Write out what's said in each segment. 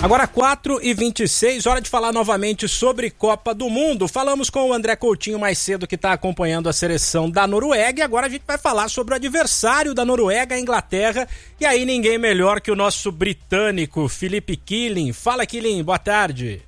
Agora 4h26, hora de falar novamente sobre Copa do Mundo. Falamos com o André Coutinho mais cedo, que está acompanhando a seleção da Noruega, e agora a gente vai falar sobre o adversário da Noruega, a Inglaterra, e aí ninguém melhor que o nosso britânico Felipe Killing. Fala, Killing, boa tarde.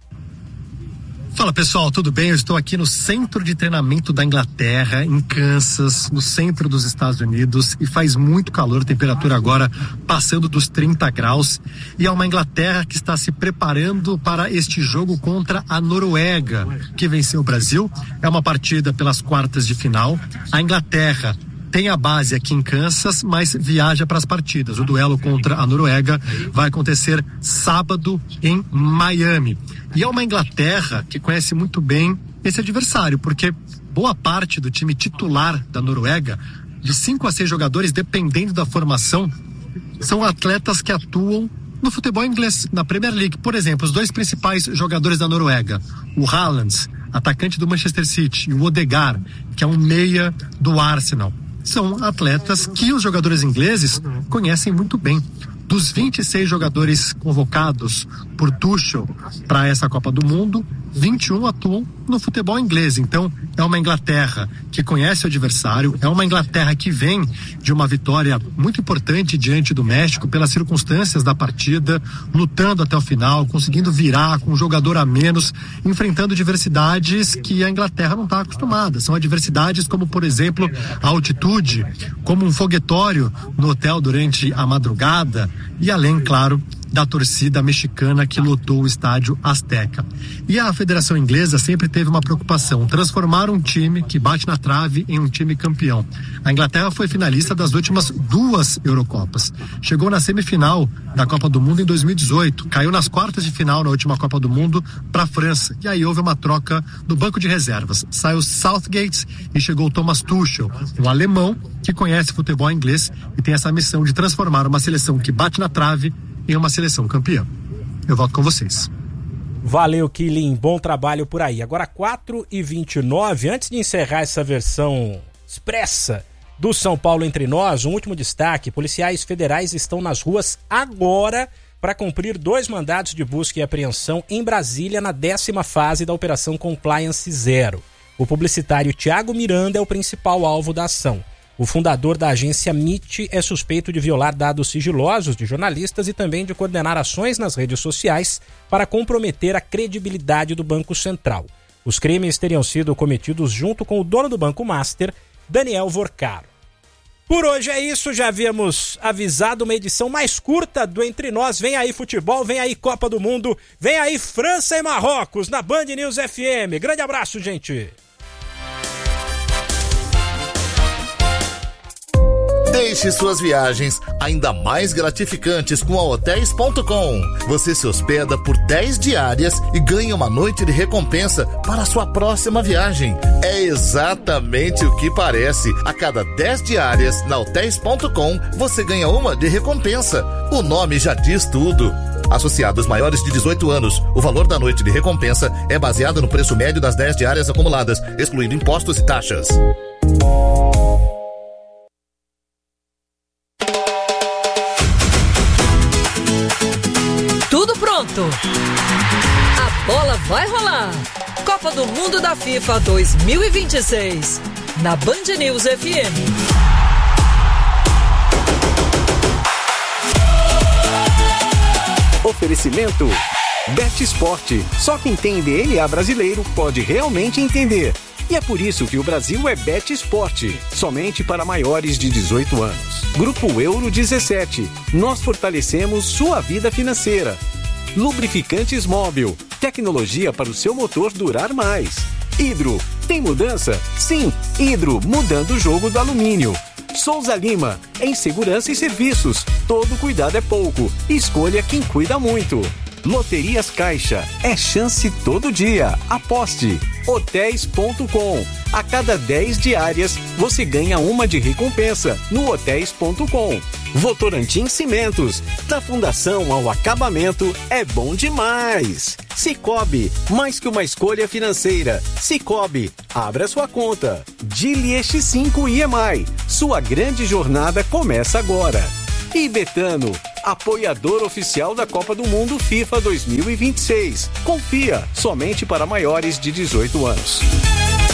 Fala pessoal, tudo bem? Eu estou aqui no centro de treinamento da Inglaterra, em Kansas, no centro dos Estados Unidos, e faz muito calor, temperatura agora passando dos 30 graus, e é uma Inglaterra que está se preparando para este jogo contra a Noruega, que venceu o Brasil. É uma partida pelas quartas de final. A Inglaterra tem a base aqui em Kansas, mas viaja para as partidas. O duelo contra a Noruega vai acontecer sábado em Miami. E é uma Inglaterra que conhece muito bem esse adversário, porque boa parte do time titular da Noruega, de 5 a 6 jogadores, dependendo da formação, são atletas que atuam no futebol inglês, na Premier League. Por exemplo, os 2 principais jogadores da Noruega, o Haaland, atacante do Manchester City, e o Odegaard, que é um meia do Arsenal. São atletas que os jogadores ingleses conhecem muito bem. Dos 26 jogadores convocados por Tuchel para essa Copa do Mundo, 21 atuam no futebol inglês. Então, é uma Inglaterra que conhece o adversário, é uma Inglaterra que vem de uma vitória muito importante diante do México, pelas circunstâncias da partida, lutando até o final, conseguindo virar com um jogador a menos, enfrentando diversidades que a Inglaterra não está acostumada. São adversidades como, por exemplo, a altitude, como um foguetório no hotel durante a madrugada, e além, claro, da torcida mexicana que lotou o estádio Azteca. E a Federação Inglesa sempre teve uma preocupação: transformar um time que bate na trave em um time campeão. A Inglaterra foi finalista das últimas 2 Eurocopas. Chegou na semifinal da Copa do Mundo em 2018, caiu nas quartas de final na última Copa do Mundo para a França. E aí houve uma troca do banco de reservas. Saiu Southgate e chegou Thomas Tuchel, um alemão que conhece futebol inglês e tem essa missão de transformar uma seleção que bate na trave em uma seleção campeã. Eu volto com vocês. Valeu, Killing, bom trabalho por aí. Agora 4h29, antes de encerrar essa versão expressa do São Paulo Entre Nós, um último destaque: policiais federais estão nas ruas agora para cumprir 2 mandados de busca e apreensão em Brasília na 10ª fase da Operação Compliance Zero. O publicitário Thiago Miranda é o principal alvo da ação. O fundador da agência MIT é suspeito de violar dados sigilosos de jornalistas e também de coordenar ações nas redes sociais para comprometer a credibilidade do Banco Central. Os crimes teriam sido cometidos junto com o dono do Banco Master, Daniel Vorcaro. Por hoje é isso, já havíamos avisado uma edição mais curta do Entre Nós. Vem aí futebol, vem aí Copa do Mundo, vem aí França e Marrocos na Band News FM. Grande abraço, gente! Deixe suas viagens ainda mais gratificantes com a Hotels.com. Você se hospeda por 10 diárias e ganha uma noite de recompensa para a sua próxima viagem. É exatamente o que parece. A cada 10 diárias na Hotels.com, você ganha uma de recompensa. O nome já diz tudo. Associados maiores de 18 anos, o valor da noite de recompensa é baseado no preço médio das 10 diárias acumuladas, excluindo impostos e taxas. A bola vai rolar. Copa do Mundo da FIFA 2026 na Band News FM. Oferecimento BetSport. Só quem tem DNA brasileiro pode realmente entender. E é por isso que o Brasil é BetSport, somente para maiores de 18 anos. Grupo Euro 17. Nós fortalecemos sua vida financeira. Lubrificantes Móbil. Tecnologia para o seu motor durar mais. Hidro. Tem mudança? Sim, Hidro, mudando o jogo do alumínio. Souza Lima. Em segurança e serviços. Todo cuidado é pouco. Escolha quem cuida muito. Loterias Caixa. É chance todo dia. Aposte. Hotels.com. A cada 10 diárias, você ganha uma de recompensa no Hotels.com. Votorantim Cimentos. Da fundação ao acabamento, é bom demais. Cicobi, mais que uma escolha financeira. Cicobi, abra sua conta. Dili X5 EMI. Sua grande jornada começa agora. E Betano, apoiador oficial da Copa do Mundo FIFA 2026. Confia, somente para maiores de 18 anos.